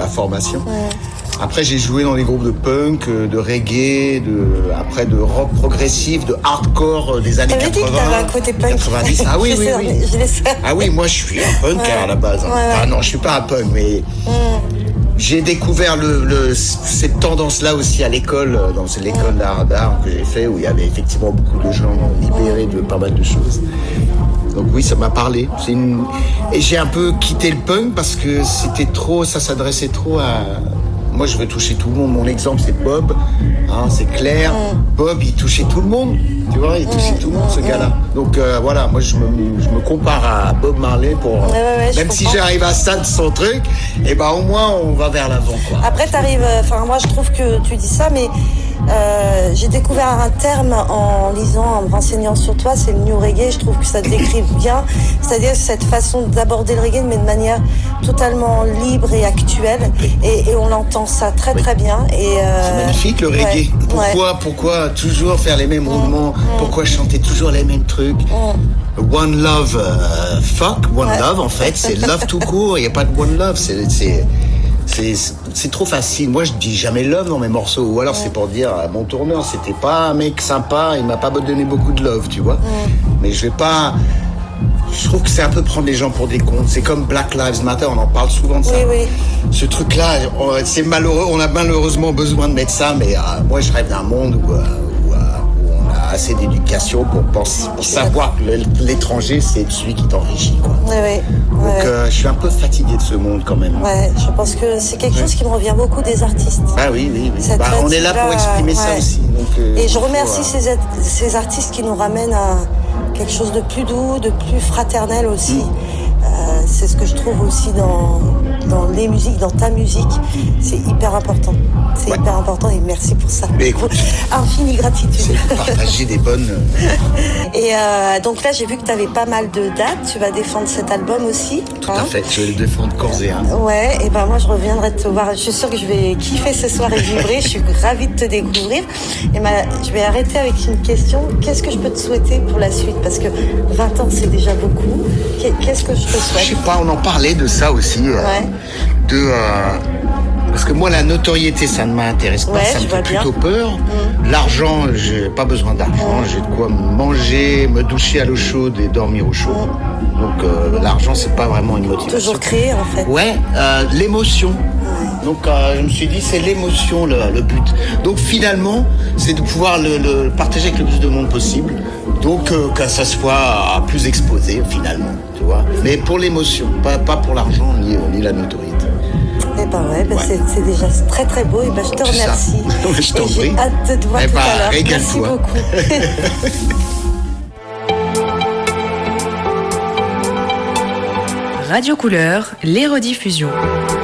ma formation. Après, j'ai joué dans des groupes de punk, de reggae, après de rock progressif, de hardcore des années 80. T'avais dit que t'avais un côté punk. 90. Ah oui, oui. Ah oui, moi je suis un punk à la base. Ah non, je suis pas un punk, mais j'ai découvert cette tendance-là aussi à l'école, dans l'école d'art que j'ai fait, où il y avait effectivement beaucoup de gens libérés de pas mal de choses. Donc oui, ça m'a parlé. Et j'ai un peu quitté le punk parce que ça s'adressait trop à... Moi, je veux toucher tout le monde. Mon exemple, c'est Bob. C'est clair. Bob, il touchait tout le monde. Tu vois, il touchait tout le monde, ce gars-là. Donc voilà, moi, je me compare à Bob Marley pour... même si j'arrive à ça de son truc, et ben au moins, on va vers l'avant, quoi. Après, t'arrives... Enfin, moi, je trouve que tu dis ça, mais j'ai découvert un terme en lisant, en me renseignant sur toi, c'est le new reggae. Je trouve que ça te décrit bien. C'est-à-dire cette façon d'aborder le reggae, mais de manière totalement libre et actuelle. Et on l'entend ça très très bien. C'est magnifique le reggae. Pourquoi toujours faire les mêmes mouvements? Pourquoi chanter toujours les mêmes trucs? One love, love en fait, c'est love tout court. Il n'y a pas de one love. C'est trop facile. Moi, je dis jamais love dans mes morceaux. Ou alors, c'est pour dire, mon tourneur, c'était pas un mec sympa, il m'a pas donné beaucoup de love, tu vois. Mais je vais pas... Je trouve que c'est un peu prendre les gens pour des cons. C'est comme Black Lives Matter, on en parle souvent de ça. Oui. Ce truc-là, c'est malheureux, on a malheureusement besoin de mettre ça, mais moi, je rêve d'un monde où on a assez d'éducation pour savoir que l'étranger, c'est celui qui t'enrichit, quoi. Donc, je suis un peu fatigué de ce monde, quand même. Ouais, je pense que c'est quelque chose qui me revient beaucoup des artistes. Ah oui. On est là pour exprimer ça aussi. Donc, et je remercie ces artistes qui nous ramènent à quelque chose de plus doux, de plus fraternel aussi. C'est ce que je trouve aussi dans les musiques, dans ta musique. C'est hyper important. C'est hyper important et merci pour ça. Mais écoute, infinie gratitude. C'est partager des bonnes... Et donc là, j'ai vu que tu avais pas mal de dates. Tu vas défendre cet album aussi. Tout à fait, je vais le défendre corps et âme. Ouais, et ben moi, je reviendrai te voir. Je suis sûre que je vais kiffer ce soir et vibrer. Je suis ravie de te découvrir. Et je vais arrêter avec une question. Qu'est-ce que je peux te souhaiter pour la suite? Parce que 20 ans, c'est déjà beaucoup. Qu'est-ce que je te souhaite? Je sais pas, on en parlait de ça aussi. Parce que moi, la notoriété, ça ne m'intéresse pas, ça me fait plutôt peur. L'argent, j'ai pas besoin d'argent, j'ai de quoi manger, me doucher à l'eau chaude et dormir au chaud. Donc l'argent, c'est pas vraiment une motivation. Toujours créer, en fait. Ouais, l'émotion. Donc je me suis dit, c'est l'émotion le but. Donc finalement, c'est de pouvoir le partager avec le plus de monde possible. Donc que ça soit plus exposé finalement, tu vois. Mais pour l'émotion, pas pour l'argent ni la notoriété. Eh ben c'est déjà très très beau. Et ben je te remercie. Je t'en prie. J'ai hâte de te voir tout à l'heure. Merci beaucoup. Radio Couleur, les rediffusions.